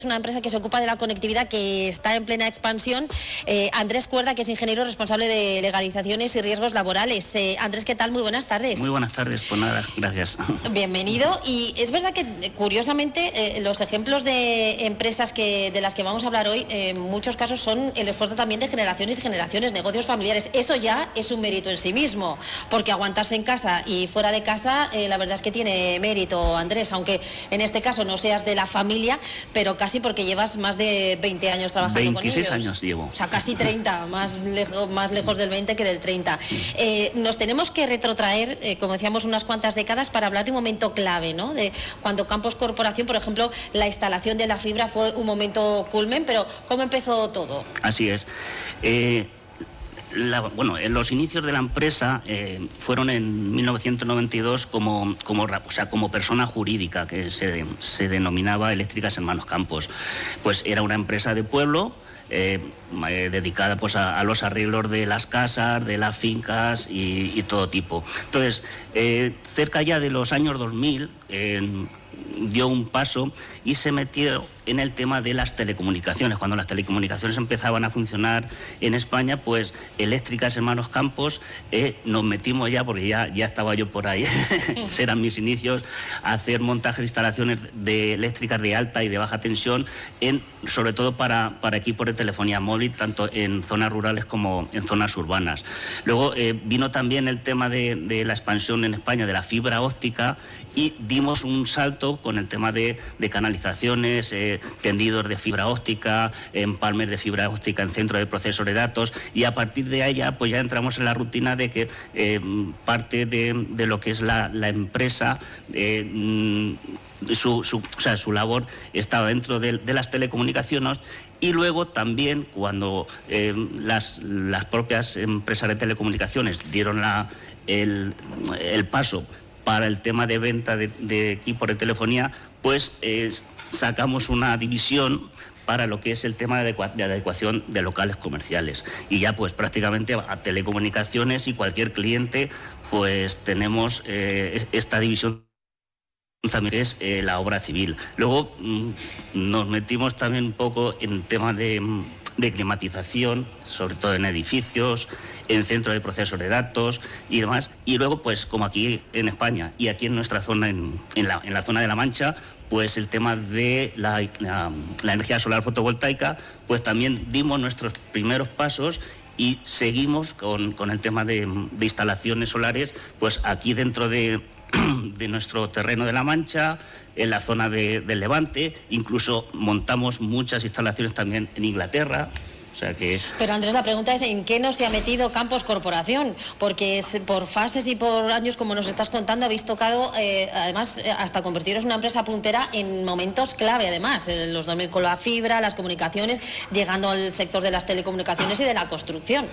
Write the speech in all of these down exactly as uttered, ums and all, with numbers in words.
Una empresa que se ocupa de la conectividad, que está en plena expansión. Eh, Andrés Cuerda, que es ingeniero responsable de legalizaciones y riesgos laborales. Eh, Andrés, ¿qué tal? Muy buenas tardes. Muy buenas tardes, pues nada, gracias. Bienvenido. Y es verdad que, curiosamente, eh, los ejemplos de empresas que, de las que vamos a hablar hoy, eh, en muchos casos son el esfuerzo también de generaciones y generaciones, negocios familiares. Eso ya es un mérito en sí mismo, porque aguantarse en casa y fuera de casa, eh, la verdad es que tiene mérito, Andrés, aunque en este caso no seas de la familia, pero casi porque llevas más de veinte años trabajando con ellos. veintiséis años llevo. O sea, casi treinta, más lejos, más lejos del veinte que del treinta. Eh, nos tenemos que retrotraer, eh, como decíamos, unas cuantas décadas para hablar de un momento clave, ¿no? De cuando Campos Corporación, por ejemplo, la instalación de la fibra fue un momento culmen, pero ¿cómo empezó todo? Así es. Eh... La, bueno, en los inicios de la empresa eh, fueron en mil novecientos noventa y dos como, como, o sea, como persona jurídica, que se, se denominaba Eléctricas Hermanos Campos. Pues era una empresa de pueblo eh, eh, dedicada pues, a, a los arreglos de las casas, de las fincas y, y todo tipo. Entonces, eh, cerca ya de los años dos mil, eh, dio un paso y se metió en el tema de las telecomunicaciones. Cuando las telecomunicaciones empezaban a funcionar en España, pues Eléctricas Hermanos Campos eh, nos metimos ya, porque ya, ya estaba yo por ahí, eran mis inicios, a hacer montajes de instalaciones de eléctricas de alta y de baja tensión, en, sobre todo para, para equipos de telefonía móvil, tanto en zonas rurales como en zonas urbanas. Luego eh, vino también el tema de, de la expansión en España de la fibra óptica y dimos un salto con el tema de, de canalizaciones, eh, tendidos de fibra óptica, empalmes de fibra óptica en centro de procesos de datos, y a partir de ahí ya, pues ya entramos en la rutina de que eh, parte de, de lo que es la, la empresa, eh, su, su, o sea, su labor estaba dentro de, de las telecomunicaciones. Y luego también cuando eh, las, las propias empresas de telecomunicaciones dieron la, el, el paso para el tema de venta de, de equipos de telefonía, pues eh, sacamos una división para lo que es el tema de, adecua de adecuación de locales comerciales. Y ya pues prácticamente a telecomunicaciones y cualquier cliente, pues tenemos eh, esta división también, que es eh, la obra civil. Luego mmm, nos metimos también un poco en tema de, de climatización, sobre todo en edificios, en centro de procesos de datos y demás. Y luego, pues como aquí en España y aquí en nuestra zona, en, en, la, en la zona de La Mancha, pues el tema de la, la, la energía solar fotovoltaica, pues también dimos nuestros primeros pasos y seguimos con, con el tema de, de instalaciones solares, pues aquí dentro de, de nuestro terreno de La Mancha, en la zona de, del Levante, incluso montamos muchas instalaciones también en Inglaterra. O sea que... Pero Andrés, la pregunta es ¿en qué no se ha metido Campos Corporación? Porque es, por fases y por años, como nos estás contando, habéis tocado, eh, además, hasta convertiros en una empresa puntera en momentos clave, además, en los dos mil con la fibra, las comunicaciones, llegando al sector de las telecomunicaciones y de la construcción.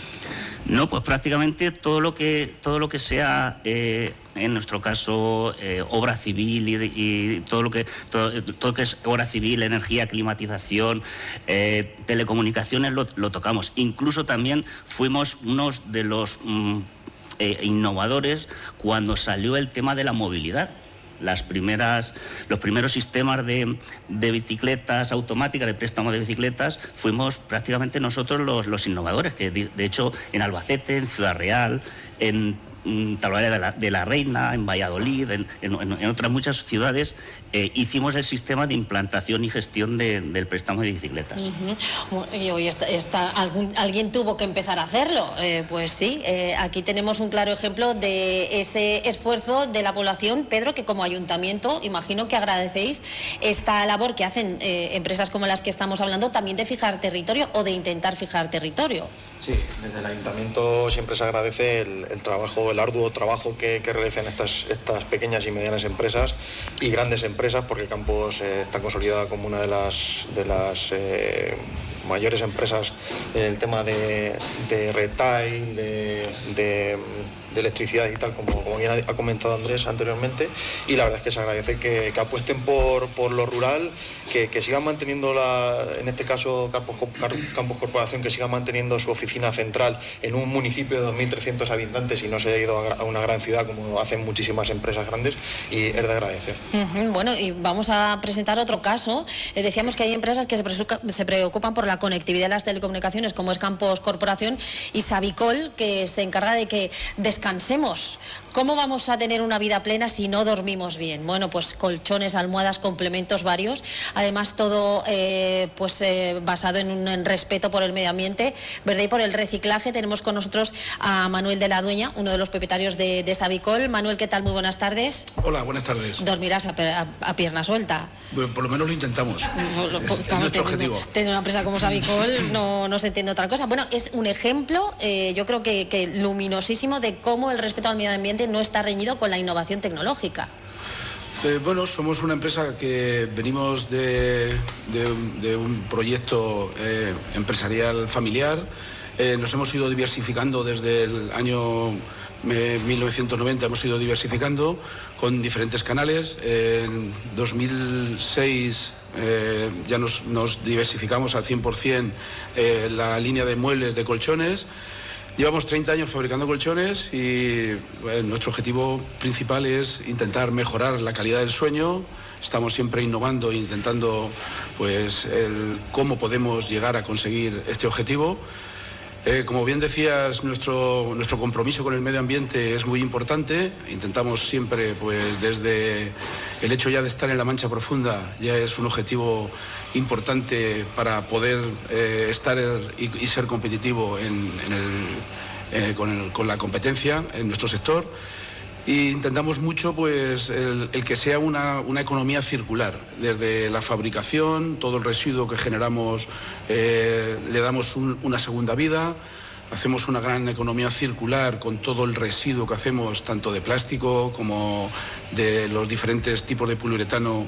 No, pues prácticamente todo lo que todo lo que sea, eh, en nuestro caso, eh, obra civil y, y todo lo que todo, todo lo que es obra civil, energía, climatización, eh, telecomunicaciones, lo, lo tocamos. Incluso también fuimos unos de los mm, eh, innovadores cuando salió el tema de la movilidad. Las primeras, los primeros sistemas de, de bicicletas automáticas, de préstamo de bicicletas, fuimos prácticamente nosotros los, los innovadores, que de, de hecho en Albacete, en Ciudad Real, en Talavera de la, de la Reina, en Valladolid, en, en, en otras muchas ciudades, eh, hicimos el sistema de implantación y gestión de, del préstamo de bicicletas. Uh-huh. Y hoy está, está, algún, alguien tuvo que empezar a hacerlo. Eh, pues sí, eh, aquí tenemos un claro ejemplo de ese esfuerzo de la población, Pedro, que como ayuntamiento imagino que agradecéis esta labor que hacen eh, empresas como las que estamos hablando, también de fijar territorio o de intentar fijar territorio. Sí, desde el ayuntamiento siempre se agradece el, el trabajo, el arduo trabajo que, que realizan estas, estas pequeñas y medianas empresas y grandes empresas, porque Campos eh, está consolidada como una de las, de las eh, mayores empresas en el tema de, de retail, de, de, de electricidad y tal, como, como bien ha comentado Andrés anteriormente, y la verdad es que se agradece que, que apuesten por, por lo rural, que, que sigan manteniendo, la, en este caso Campos, Campos Corporación, que sigan manteniendo su oficina central en un municipio de dos mil trescientos habitantes y no se haya ido a una gran ciudad como hacen muchísimas empresas grandes, y es de agradecer. Uh-huh. Bueno, y vamos a presentar otro caso. Eh, decíamos que hay empresas que se, se preocupan por la conectividad de las telecomunicaciones, como es Campos Corporación, y Savicol, que se encarga de que descansemos. ¿Cómo vamos a tener una vida plena si no dormimos bien? Bueno, pues colchones, almohadas, complementos varios. Además, todo eh, pues eh, basado en un en respeto por el medio ambiente, ¿verdad? Y por el reciclaje. Tenemos con nosotros a Manuel de la Dueña, uno de los propietarios de, de Savicol. Manuel, ¿qué tal? Muy buenas tardes. Hola, buenas tardes. Dormirás a, a, a pierna suelta. Bueno, por lo menos lo intentamos. Por, por, es claro, nuestro teniendo, objetivo. Teniendo una empresa como Savicol no, no se entiende otra cosa. Bueno, es un ejemplo, eh, yo creo que, que luminosísimo, de cómo el respeto al medio ambiente no está reñido con la innovación tecnológica. Eh, bueno, somos una empresa que venimos de, de, de un proyecto eh, empresarial familiar. Eh, nos hemos ido diversificando desde el año eh, mil novecientos noventa, hemos ido diversificando con diferentes canales. Eh, en dos mil seis eh, ya nos, nos diversificamos al cien por ciento eh, la línea de muebles, de colchones. Llevamos treinta años fabricando colchones y bueno, nuestro objetivo principal es intentar mejorar la calidad del sueño. Estamos siempre innovando e intentando pues, el, cómo podemos llegar a conseguir este objetivo. Eh, como bien decías, nuestro, nuestro compromiso con el medio ambiente es muy importante. Intentamos siempre, pues desde el hecho ya de estar en la mancha profunda, ya es un objetivo importante para poder eh, estar y, y ser competitivo en, en el, eh, con, el, con la competencia en nuestro sector. Y intentamos mucho pues, el, el que sea una, una economía circular, desde la fabricación, todo el residuo que generamos eh, le damos un, una segunda vida, hacemos una gran economía circular con todo el residuo que hacemos, tanto de plástico como de los diferentes tipos de poliuretano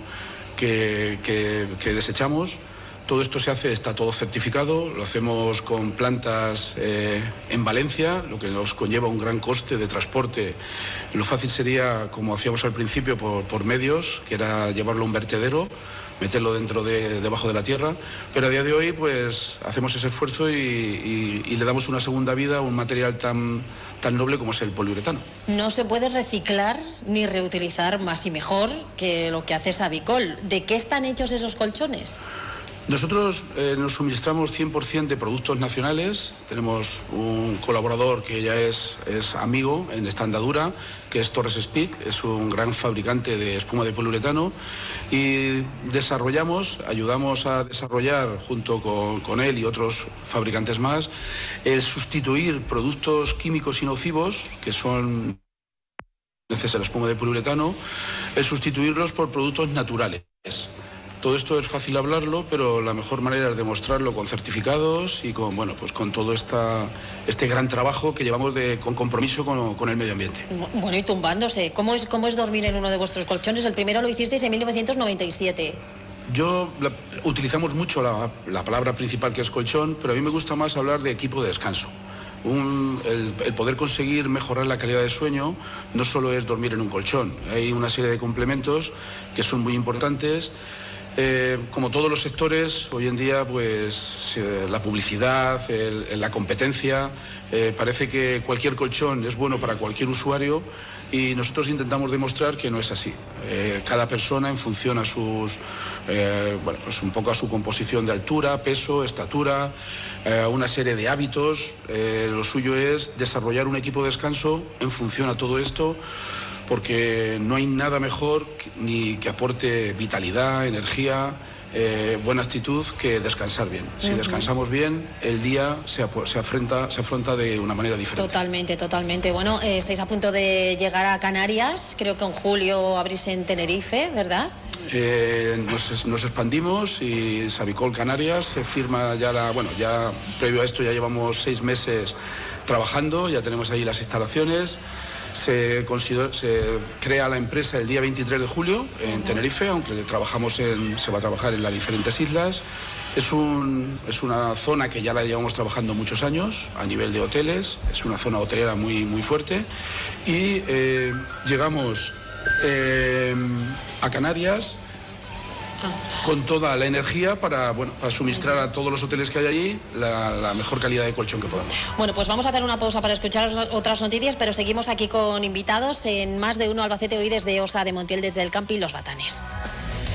que, que, que desechamos. Todo esto se hace, está todo certificado, lo hacemos con plantas eh, en Valencia, lo que nos conlleva un gran coste de transporte. Lo fácil sería, como hacíamos al principio, por, por medios, que era llevarlo a un vertedero, meterlo dentro de, debajo de la tierra, pero a día de hoy pues hacemos ese esfuerzo y, y, y le damos una segunda vida a un material tan, tan noble como es el poliuretano. No se puede reciclar ni reutilizar más y mejor que lo que hace Savicol. ¿De qué están hechos esos colchones? Nosotros eh, nos suministramos cien por ciento de productos nacionales. Tenemos un colaborador que ya es, es amigo en esta andadura, que es Torres Speak, es un gran fabricante de espuma de poliuretano, y desarrollamos, ayudamos a desarrollar junto con, con él y otros fabricantes más, el sustituir productos químicos y nocivos, que son necesarios a la espuma de poliuretano, el sustituirlos por productos naturales. Todo esto es fácil hablarlo, pero la mejor manera es demostrarlo con certificados y con, bueno, pues con todo esta, este gran trabajo que llevamos de, con compromiso con, con el medio ambiente. Bueno, y tumbándose. ¿Cómo es, cómo es dormir en uno de vuestros colchones? El primero lo hicisteis en mil novecientos noventa y siete. Yo la, utilizamos mucho la, la palabra principal, que es colchón, pero a mí me gusta más hablar de equipo de descanso. Un, el, el poder conseguir mejorar la calidad de sueño no solo es dormir en un colchón. Hay una serie de complementos que son muy importantes. Eh, como todos los sectores, hoy en día pues eh, la publicidad, el, la competencia, eh, parece que cualquier colchón es bueno para cualquier usuario, y nosotros intentamos demostrar que no es así. Eh, cada persona, en función a sus, eh, bueno, pues un poco a su composición de altura, peso, estatura, eh, una serie de hábitos, eh, lo suyo es desarrollar un equipo de descanso en función a todo esto, porque no hay nada mejor que, ni que aporte vitalidad, energía, eh, buena actitud, que descansar bien. Si uh-huh. descansamos bien, el día se, se, afronta, se afronta de una manera diferente. Totalmente, totalmente. Bueno, eh, estáis a punto de llegar a Canarias, creo que en julio abrís en Tenerife, ¿verdad? Eh, nos, nos expandimos y Savicol Canarias se firma ya la... Bueno, ya previo a esto ya llevamos seis meses trabajando, ya tenemos ahí las instalaciones. Se, considera, se crea la empresa el día veintitrés de julio en Tenerife, aunque trabajamos en, se va a trabajar en las diferentes islas. Es, un, es una zona que ya la llevamos trabajando muchos años a nivel de hoteles, es una zona hotelera muy, muy fuerte y eh, llegamos eh, a Canarias con toda la energía para, bueno, para suministrar a todos los hoteles que hay allí la, la mejor calidad de colchón que podamos. Bueno, pues vamos a hacer una pausa para escuchar otras noticias, pero seguimos aquí con invitados en Más de Uno Albacete, hoy desde Osa de Montiel, desde el camping Los Batanes.